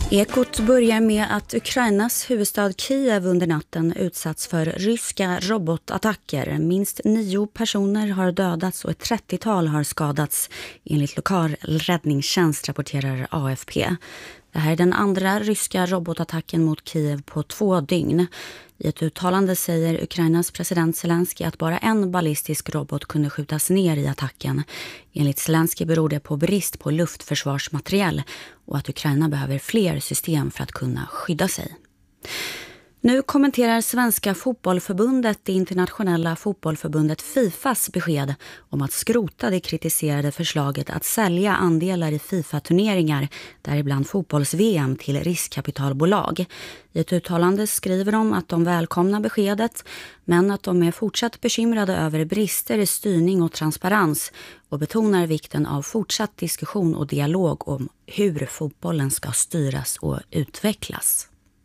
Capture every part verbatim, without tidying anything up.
Ekot börjar med att Ukrainas huvudstad Kiev under natten utsatts för ryska robotattacker. Minst nio personer har dödats och ett trettiotal har skadats, enligt lokal räddningstjänst, rapporterar A F P. Det här är den andra ryska robotattacken mot Kiev på två dygn. I ett uttalande säger Ukrainas president Zelensky att bara en ballistisk robot kunde skjutas ner i attacken. Enligt Zelensky beror det på brist på luftförsvarsmateriel och att Ukraina behöver fler system för att kunna skydda sig. Nu kommenterar Svenska fotbollförbundet det internationella fotbollförbundet FIFAs besked om att skrota det kritiserade förslaget att sälja andelar i FIFA-turneringar, däribland fotbolls-V M, till riskkapitalbolag. I ett uttalande skriver de att de välkomnar beskedet, men att de är fortsatt bekymrade över brister i styrning och transparens och betonar vikten av fortsatt diskussion och dialog om hur fotbollen ska styras och utvecklas.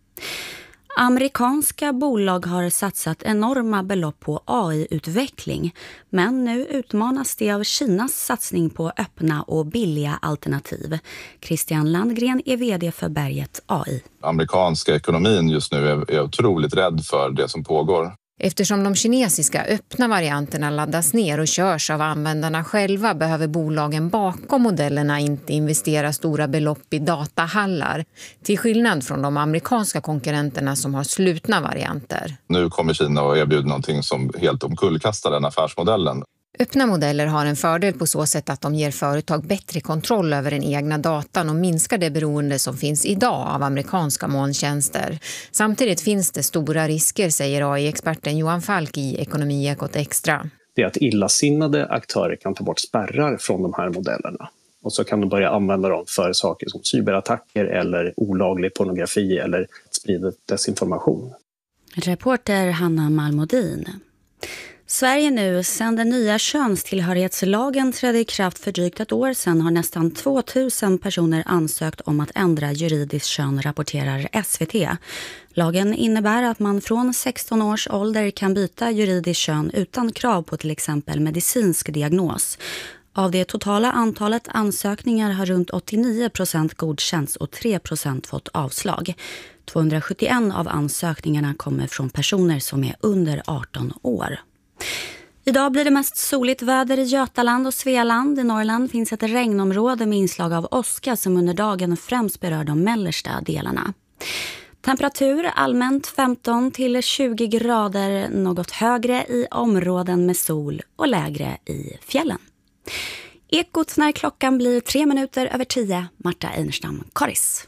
Amerikanska bolag har satsat enorma belopp på A I-utveckling, men nu utmanas det av Kinas satsning på öppna och billiga alternativ. Christian Landgren är vd för Berget A I. Amerikanska ekonomin just nu är, är otroligt rädd för det som pågår. Eftersom de kinesiska öppna varianterna laddas ner och körs av användarna själva behöver bolagen bakom modellerna inte investera stora belopp i datahallar, till skillnad från de amerikanska konkurrenterna som har slutna varianter. Nu kommer Kina att erbjuda någonting som helt omkullkastar den affärsmodellen. Öppna modeller har en fördel på så sätt att de ger företag bättre kontroll över den egna datan och minskar det beroende som finns idag av amerikanska molntjänster. Samtidigt finns det stora risker, säger A I-experten Johan Falk i Ekonomiekot Extra. Det är att illasinnade aktörer kan ta bort spärrar från de här modellerna. Och så kan de börja använda dem för saker som cyberattacker eller olaglig pornografi eller sprida desinformation. Reporter Hanna Malmodin. Sverige nu, sedan den nya könstillhörighetslagen trädde i kraft för drygt ett år sedan, har nästan tvåtusen personer ansökt om att ändra juridiskt kön, rapporterar S V T. Lagen innebär att man från sexton års ålder kan byta juridiskt kön utan krav på till exempel medicinsk diagnos. Av det totala antalet ansökningar har runt åttionio procent godkänts och tre procent fått avslag. tvåhundrasjuttioen av ansökningarna kommer från personer som är under arton år. Idag blir det mest soligt väder i Götaland och Svealand. I Norrland finns ett regnområde med inslag av åska som under dagen främst berör de mellersta delarna. Temperatur allmänt femton till tjugo grader, något högre i områden med sol och lägre i fjällen. Ekot när klockan blir tre minuter över tio. Marta Einerstam, Karis.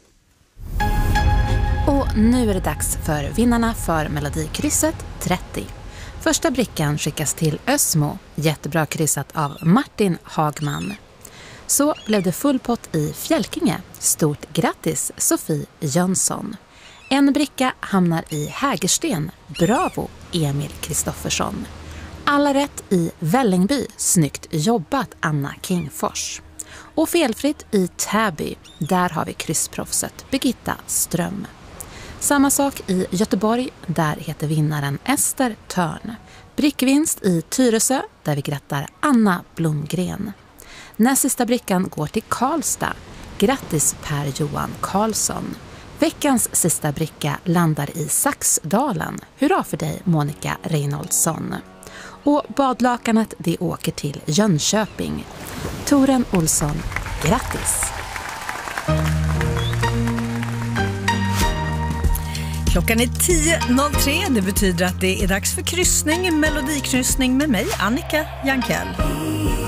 Och nu är det dags för vinnarna för Melodikrysset trettio. Första brickan skickas till Ösmo, jättebra kryssat av Martin Hagman. Så blev det full pott i Fjälkinge. Stort grattis Sofie Jönsson. En bricka hamnar i Hägersten. Bravo Emil Kristoffersson. Alla rätt i Vällingby. Snyggt jobbat Anna Kingfors. Och felfritt i Täby. Där har vi kryssproffset Birgitta Ström. Samma sak i Göteborg, där heter vinnaren Ester Törn. Brickvinst i Tyresö, där vi grattar Anna Blomgren. Näst sista brickan går till Karlstad. Grattis Per-Johan Karlsson. Veckans sista bricka landar i Saxdalen. Hurra för dig Monica Reinoldsson. Och badlakanet det åker till Jönköping. Toren Olsson, grattis! Klockan är tio noll tre. Det betyder att det är dags för kryssning, melodikryssning med mig, Annika Jankell.